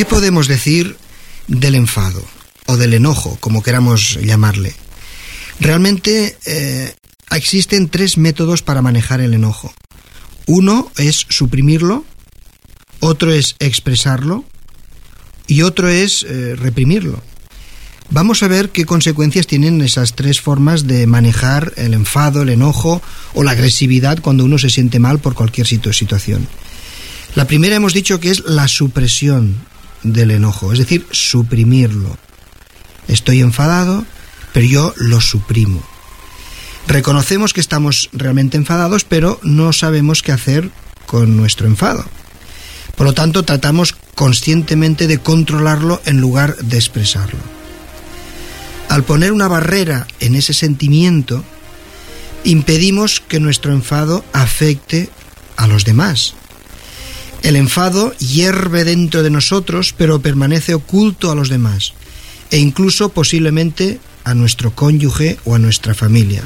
¿Qué podemos decir del enfado o del enojo, como queramos llamarle? Realmente existen 3 métodos para manejar el enojo. Uno es suprimirlo, otro es expresarlo y otro es reprimirlo. Vamos a ver qué consecuencias tienen esas 3 formas de manejar el enfado, el enojo o la agresividad cuando uno se siente mal por cualquier situación. La primera hemos dicho que es la supresión del enojo, es decir, suprimirlo. Estoy enfadado, pero yo lo suprimo. Reconocemos que estamos realmente enfadados, pero no sabemos qué hacer con nuestro enfado. Por lo tanto, tratamos conscientemente de controlarlo en lugar de expresarlo. Al poner una barrera en ese sentimiento, impedimos que nuestro enfado afecte a los demás. El enfado hierve dentro de nosotros, pero permanece oculto a los demás, e incluso posiblemente a nuestro cónyuge o a nuestra familia.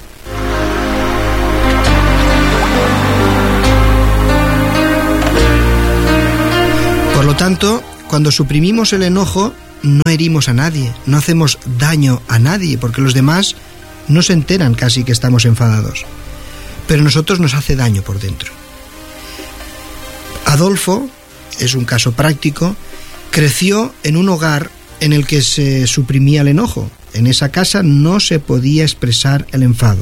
Por lo tanto, cuando suprimimos el enojo, no herimos a nadie, no hacemos daño a nadie, porque los demás no se enteran casi que estamos enfadados. Pero a nosotros nos hace daño por dentro. Adolfo, es un caso práctico, creció en un hogar en el que se suprimía el enojo. En esa casa no se podía expresar el enfado.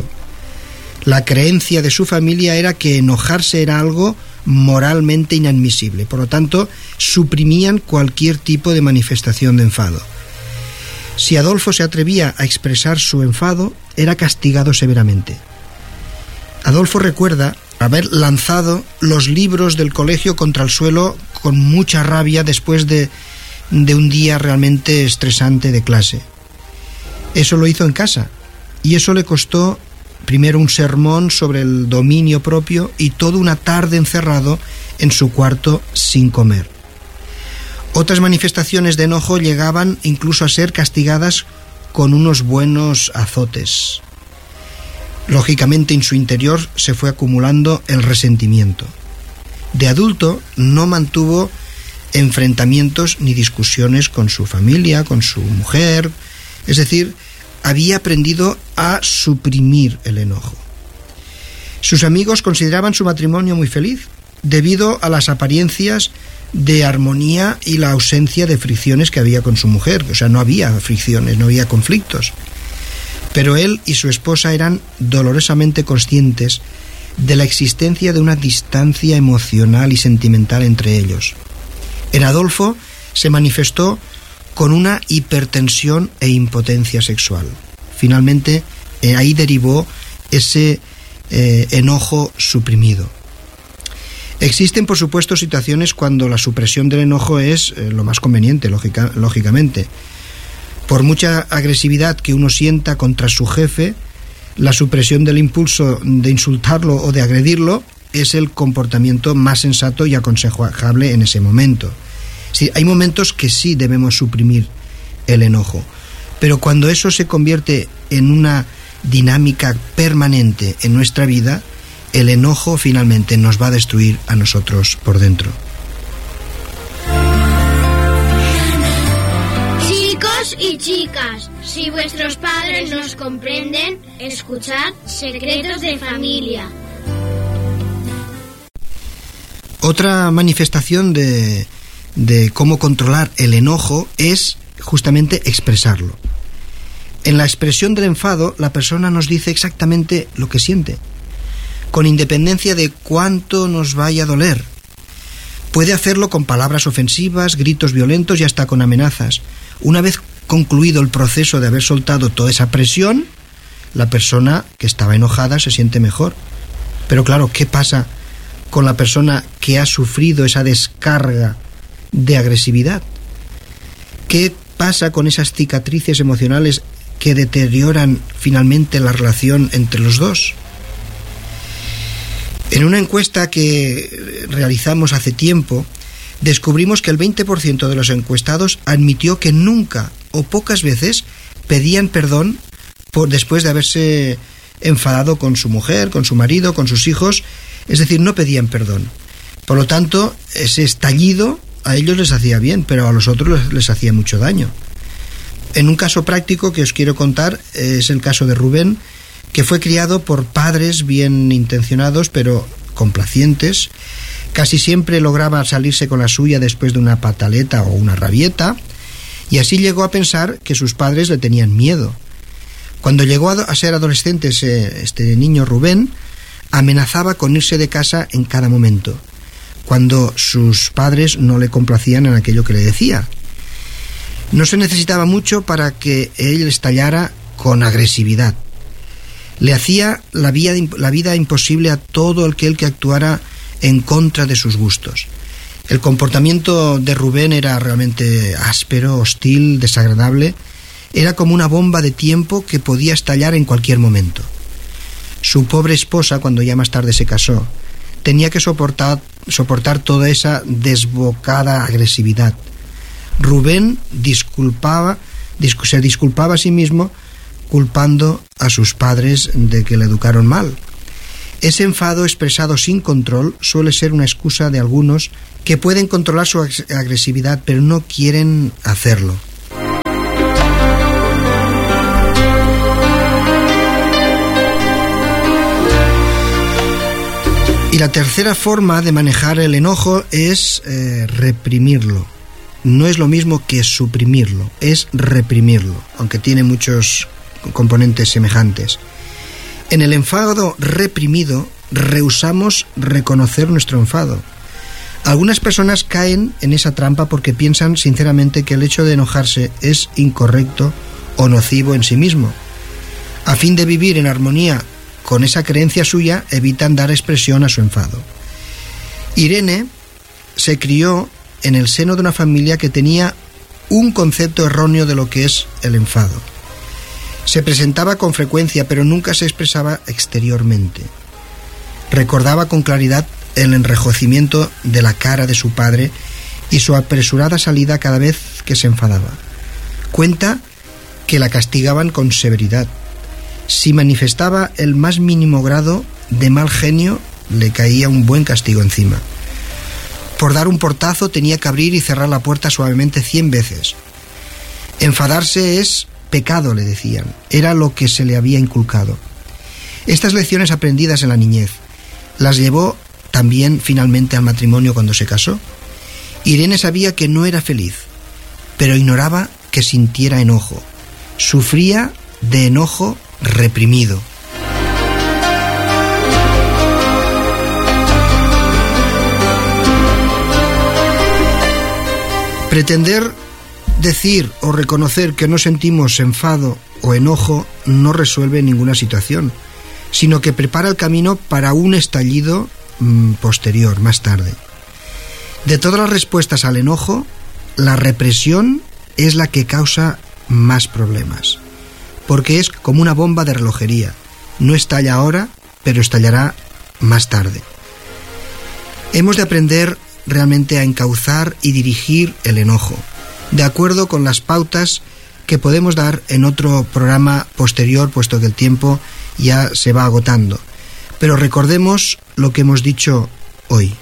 La creencia de su familia era que enojarse era algo moralmente inadmisible. Por lo tanto, suprimían cualquier tipo de manifestación de enfado. Si Adolfo se atrevía a expresar su enfado, era castigado severamente. Adolfo recuerda haber lanzado los libros del colegio contra el suelo con mucha rabia después de un día realmente estresante de clase. Eso lo hizo en casa, y eso le costó primero un sermón sobre el dominio propio y toda una tarde encerrado en su cuarto sin comer. Otras manifestaciones de enojo llegaban incluso a ser castigadas con unos buenos azotes. Lógicamente, en su interior se fue acumulando el resentimiento. De adulto no mantuvo enfrentamientos ni discusiones con su familia, con su mujer, es decir, había aprendido a suprimir el enojo. Sus amigos consideraban su matrimonio muy feliz, debido a las apariencias de armonía y la ausencia de fricciones que había con su mujer. O sea, no había fricciones, no había conflictos. Pero él y su esposa eran dolorosamente conscientes de la existencia de una distancia emocional y sentimental entre ellos. En Adolfo se manifestó con una hipertensión e impotencia sexual. Finalmente, ahí derivó ese enojo suprimido. Existen, por supuesto, situaciones cuando la supresión del enojo es lo más conveniente, lógicamente. Por mucha agresividad que uno sienta contra su jefe, la supresión del impulso de insultarlo o de agredirlo es el comportamiento más sensato y aconsejable en ese momento. Sí, hay momentos que sí debemos suprimir el enojo, pero cuando eso se convierte en una dinámica permanente en nuestra vida, el enojo finalmente nos va a destruir a nosotros por dentro. Chicos y chicas, si vuestros padres nos comprenden, escuchad Secretos de Familia. Otra manifestación de cómo controlar el enojo es justamente expresarlo. En la expresión del enfado, la persona nos dice exactamente lo que siente, con independencia de cuánto nos vaya a doler. Puede hacerlo con palabras ofensivas, gritos violentos y hasta con amenazas. Una vez concluido el proceso de haber soltado toda esa presión, la persona que estaba enojada se siente mejor. Pero claro, ¿qué pasa con la persona que ha sufrido esa descarga de agresividad? ¿Qué pasa con esas cicatrices emocionales que deterioran finalmente la relación entre los dos? En una encuesta que realizamos hace tiempo, descubrimos que el 20% de los encuestados admitió que nunca o pocas veces pedían perdón después de haberse enfadado con su mujer, con su marido, con sus hijos, es decir, no pedían perdón. Por lo tanto, ese estallido a ellos les hacía bien, pero a los otros les hacía mucho daño. En un caso práctico que os quiero contar es el caso de Rubén, que fue criado por padres bien intencionados pero complacientes. Casi siempre lograba salirse con la suya después de una pataleta o una rabieta, y así llegó a pensar que sus padres le tenían miedo. Cuando llegó a ser adolescente este niño Rubén, amenazaba con irse de casa en cada momento, cuando sus padres no le complacían en aquello que le decía. No se necesitaba mucho para que él estallara con agresividad. Le hacía la vida imposible a todo aquel que actuara en contra de sus gustos. El comportamiento de Rubén era realmente áspero, hostil, desagradable. Era como una bomba de tiempo que podía estallar en cualquier momento. Su pobre esposa, cuando ya más tarde se casó, tenía que soportar toda esa desbocada agresividad. Rubén se disculpaba a sí mismo, culpando a sus padres de que le educaron mal. Ese enfado expresado sin control suele ser una excusa de algunos que pueden controlar su agresividad, pero no quieren hacerlo. Y la tercera forma de manejar el enojo es reprimirlo. No es lo mismo que suprimirlo, es reprimirlo, aunque tiene muchos componentes semejantes. En el enfado reprimido, rehusamos reconocer nuestro enfado. Algunas personas caen en esa trampa porque piensan sinceramente que el hecho de enojarse es incorrecto o nocivo en sí mismo. A fin de vivir en armonía con esa creencia suya, evitan dar expresión a su enfado. Irene se crió en el seno de una familia que tenía un concepto erróneo de lo que es el enfado. Se presentaba con frecuencia, pero nunca se expresaba exteriormente. Recordaba con claridad el enrojecimiento de la cara de su padre y su apresurada salida cada vez que se enfadaba. Cuenta que la castigaban con severidad. Si manifestaba el más mínimo grado de mal genio, le caía un buen castigo encima. Por dar un portazo tenía que abrir y cerrar la puerta suavemente 100 veces. Enfadarse es pecado, le decían. Era lo que se le había inculcado. Estas lecciones aprendidas en la niñez las llevó también finalmente al matrimonio cuando se casó. Irene sabía que no era feliz, pero ignoraba que sintiera enojo. Sufría de enojo reprimido. Pretender decir o reconocer que no sentimos enfado o enojo no resuelve ninguna situación, sino que prepara el camino para un estallido posterior, más tarde. De todas las respuestas al enojo, la represión es la que causa más problemas, porque es como una bomba de relojería. No estalla ahora, pero estallará más tarde. Hemos de aprender realmente a encauzar y dirigir el enojo, de acuerdo con las pautas que podemos dar en otro programa posterior, puesto que el tiempo ya se va agotando. Pero recordemos lo que hemos dicho hoy.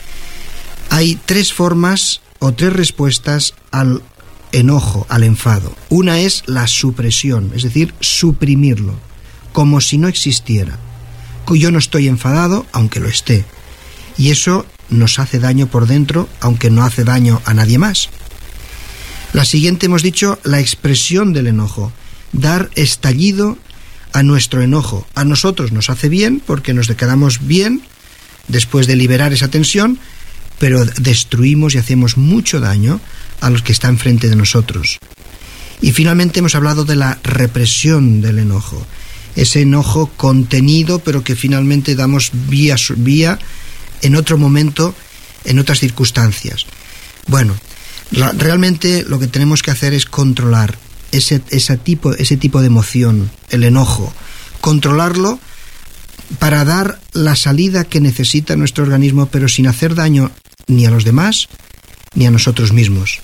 Hay 3 formas o 3 respuestas al enojo, al enfado. Una es la supresión, es decir, suprimirlo, como si no existiera. Yo no estoy enfadado, aunque lo esté. Y eso nos hace daño por dentro, aunque no hace daño a nadie más. La siguiente hemos dicho, la expresión del enojo. Dar estallido a nuestro enojo. A nosotros nos hace bien porque nos quedamos bien después de liberar esa tensión, pero destruimos y hacemos mucho daño a los que están frente de nosotros. Y finalmente hemos hablado de la represión del enojo. Ese enojo contenido, pero que finalmente damos vía en otro momento, en otras circunstancias. Bueno, realmente lo que tenemos que hacer es controlar ese tipo de emoción, el enojo, controlarlo para dar la salida que necesita nuestro organismo, pero sin hacer daño ni a los demás ni a nosotros mismos.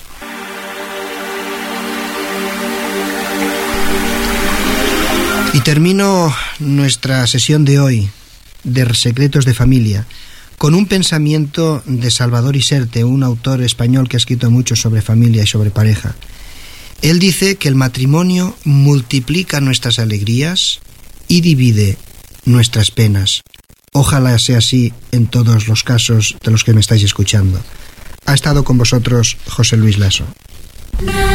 Y termino nuestra sesión de hoy de Secretos de Familia con un pensamiento de Salvador Iserte, un autor español que ha escrito mucho sobre familia y sobre pareja. Él dice que el matrimonio multiplica nuestras alegrías y divide nuestras penas. Ojalá sea así en todos los casos de los que me estáis escuchando. Ha estado con vosotros José Luis Lasso.